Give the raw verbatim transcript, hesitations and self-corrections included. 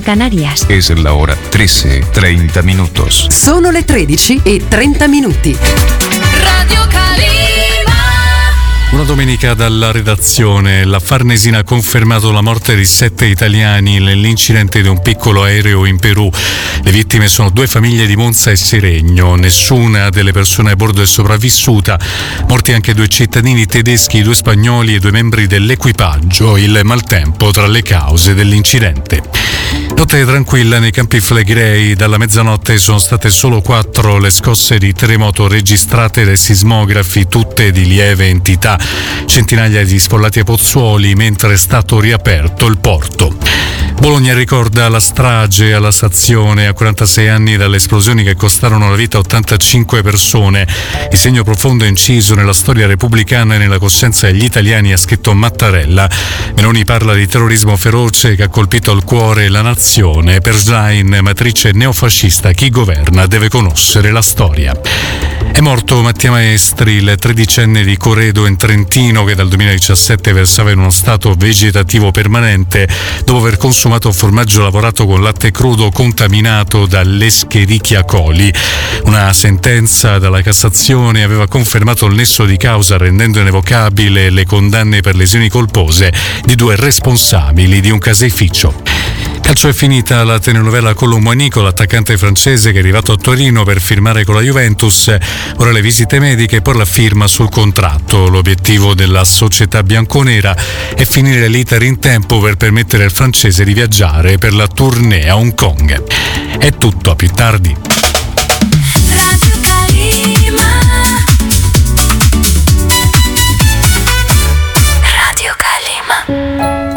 Canarias. Es la hora trece, treinta minutos. Sono le tredici e trenta minuti. Radio Calima. Una domenica dalla redazione. La Farnesina ha confermato la morte di sette italiani nell'incidente di un piccolo aereo in Perù. Le vittime sono due famiglie di Monza e Seregno. Nessuna delle persone a bordo è sopravvissuta. Morti anche due cittadini tedeschi, due spagnoli e due membri dell'equipaggio. Il maltempo tra le cause dell'incidente. Notte tranquilla nei Campi Flegrei. Dalla mezzanotte sono state solo quattro le scosse di terremoto registrate dai sismografi, tutte di lieve entità. Centinaia di sfollati a Pozzuoli mentre è stato riaperto il porto. Bologna ricorda la strage alla stazione a quarantasei anni dalle esplosioni che costarono la vita a ottantacinque persone. Il segno profondo è inciso nella storia repubblicana e nella coscienza degli italiani, ha scritto Mattarella. Meloni parla di terrorismo feroce che ha colpito il cuore e la nazione. Per Schlein, matrice neofascista, chi governa deve conoscere la storia. È morto Mattia Maestri, il tredicenne di Coredo in Trentino che dal duemiladiciassette versava in uno stato vegetativo permanente dopo aver consumato formaggio lavorato con latte crudo contaminato dall'Escherichia coli. Una sentenza dalla Cassazione aveva confermato il nesso di causa, rendendo irrevocabile le condanne per lesioni colpose di due responsabili di un caseificio. Calcio è finita la telenovela Colombo Nico, l'attaccante francese che è arrivato a Torino per firmare con la Juventus. Ora le visite mediche e poi la firma sul contratto. L'obiettivo della società bianconera è finire l'iter in tempo per permettere al francese di viaggiare per la tournée a Hong Kong. È tutto, a più tardi.